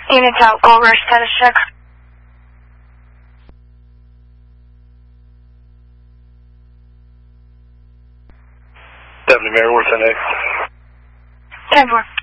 Units out, go over status check. Deputy Mayor, where's the next? 10-4.